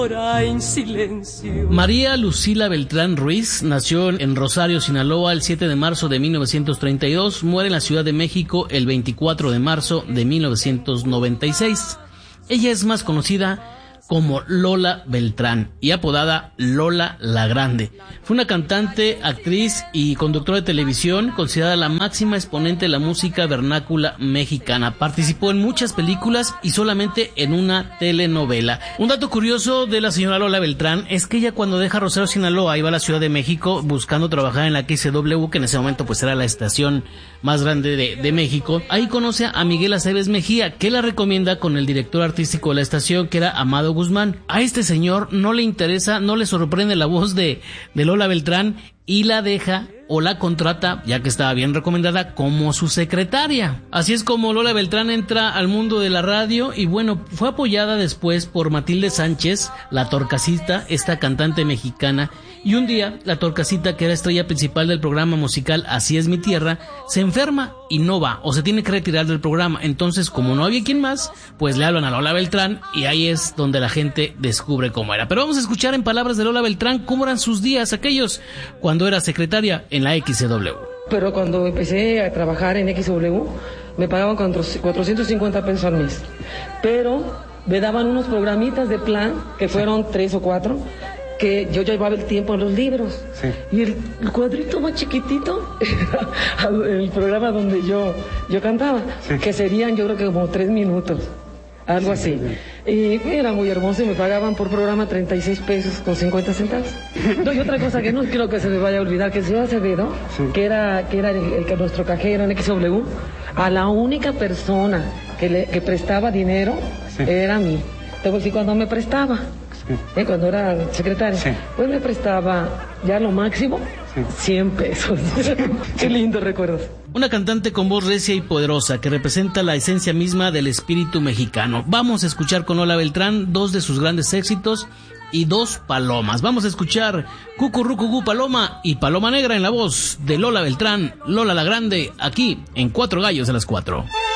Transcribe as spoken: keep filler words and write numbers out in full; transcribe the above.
En silencio. María Lucila Beltrán Ruiz nació en Rosario, Sinaloa, el siete de marzo de mil novecientos treinta y dos, muere en la Ciudad de México el veinticuatro de marzo de mil novecientos noventa y seis. Ella es más conocida como Lola Beltrán y apodada Lola la Grande. Fue una cantante, actriz y conductora de televisión, considerada la máxima exponente de la música vernácula mexicana. Participó en muchas películas y solamente en una telenovela. Un dato curioso de la señora Lola Beltrán es que ella, cuando deja Rosario, Sinaloa, iba a la Ciudad de México buscando trabajar en la X W, que en ese momento pues era la estación más grande de, de México. Ahí conoce a Miguel Aceves Mejía, que la recomienda con el director artístico de la estación, que era Amado Guzmán. A este señor no le interesa, no le sorprende la voz de, de Lola Beltrán y la deja o la contrata, ya que estaba bien recomendada, como su secretaria. Así es como Lola Beltrán entra al mundo de la radio y bueno, fue apoyada después por Matilde Sánchez, la Torcasita, esta cantante mexicana, y un día la Torcasita, que era estrella principal del programa musical Así es mi tierra, se enferma y no va, o se tiene que retirar del programa. Entonces, como no había quien más, pues le hablan a Lola Beltrán y ahí es donde la gente descubre cómo era. Pero vamos a escuchar en palabras de Lola Beltrán cómo eran sus días aquellos cuando era secretaria en la X W. Pero cuando empecé a trabajar en X W me pagaban cuatrocientos cincuenta pesos al mes, pero me daban unos programitas de plan que fueron tres o cuatro, que yo llevaba el tiempo en los libros. Sí. Y el, el cuadrito más chiquitito era el programa donde yo, yo cantaba, sí, que serían yo creo que como tres minutos, algo sí, así. Sí. Y era muy hermoso y me pagaban por programa treinta y seis pesos con cincuenta centavos. No, y otra cosa que no quiero que se me vaya a olvidar, que el señor Acevedo, sí, que era, que era el, el, nuestro cajero en X W, a la única persona que, le, que prestaba dinero, sí, era a mí. Te voy a decir cuando me prestaba. Sí. ¿Eh? Cuando era secretaria, sí, pues me prestaba ya lo máximo, sí, cien pesos. Qué lindos recuerdos. Una cantante con voz recia y poderosa que representa la esencia misma del espíritu mexicano. Vamos a escuchar con Lola Beltrán dos de sus grandes éxitos y dos palomas. Vamos a escuchar Cucurrucucú Paloma y Paloma Negra en la voz de Lola Beltrán, Lola la Grande, aquí en Cuatro Gallos de las Cuatro.